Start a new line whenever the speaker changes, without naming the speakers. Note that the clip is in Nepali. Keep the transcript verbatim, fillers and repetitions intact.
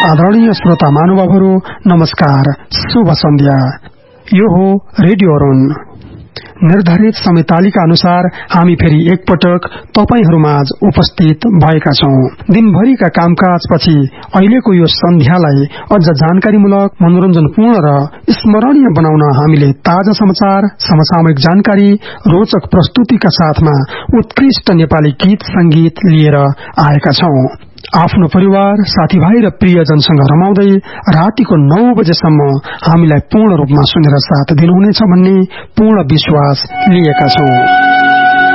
आदरणीय श्रोता महानुभावहरू नमस्कार, शुभ सन्ध्या। यो हो रेडियो अरुण। निर्धारित समय तालिका अनुसार हामी फेरि एकपटक तपाईहरूमाझ उपस्थित भएका छौं। दिनभरिका कामकाजपछि अहिलेको यो सन्ध्यालाई अझ जानकारीमूलक, मनोरञ्जनपूर्ण र स्मरणीय बनाउन हामीले ताजा समाचार, समसामयिक जानकारी, रोचक प्रस्तुतिका साथमा उत्कृष्ट नेपाली गीत संगीत लिएर आएका छौं। आफ्नो परिवार, साथीभाइ र प्रियजनसँग रमाउँदै रातिको नौ बजेसम्म हामीलाई पूर्ण रूपमा सुनेर साथ दिनुहुनेछ भन्ने पूर्ण विश्वास लिएका छौं।